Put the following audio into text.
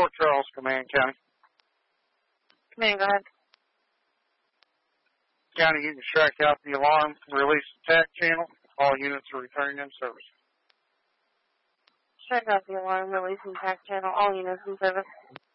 Fort Charles Command County. Command, go ahead. County, you can strike out the alarm, release the TAC channel. All units are returning in service. Strike out the alarm, releasing TAC channel. All units in service.